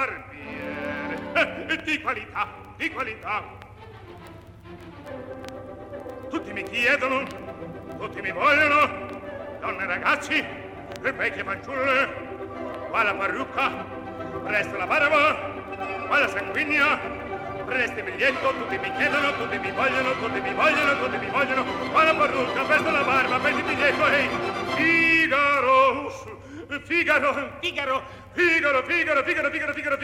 barbiere di qualità, di qualità. Tutti mi chiedono, tutti mi vogliono, donne e ragazzi, vecchie fanciulle, qua la parrucca, presto la barba, qua la sanguigna, presto il biglietto, tutti mi chiedono, tutti mi vogliono, tutti mi vogliono, tutti mi vogliono, qua la parrucca, presto la barba, presto il biglietto, ehi, Figaro, Figaro, Figaro, Figaro, Figaro, Figaro, Figaro, Figaro,